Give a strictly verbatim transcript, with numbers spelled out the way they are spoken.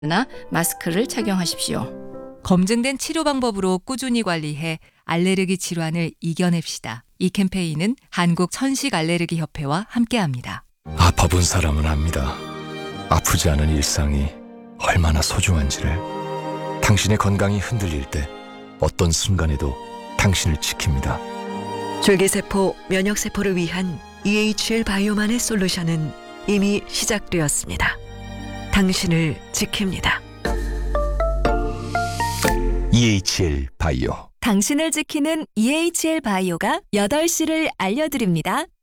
나 마스크를 착용하십시오. 검증된 치료 방법으로 꾸준히 관리해 알레르기 질환을 이겨냅시다. 이 캠페인은 한국 천식 알레르기 협회와 함께합니다. 아파본 사람은 압니다. 아프지 않은 일상이 얼마나 소중한지를. 당신의 건강이 흔들릴 때 어떤 순간에도 당신을 지킵니다. 줄기세포, 면역세포를 위한 이에이치엘 바이오만의 솔루션은 이미 시작되었습니다. 당신을 지킵니다. 이에이치엘 바이오. 당신을 지키는 이에이치엘 바이오가 여덟 시를 알려드립니다.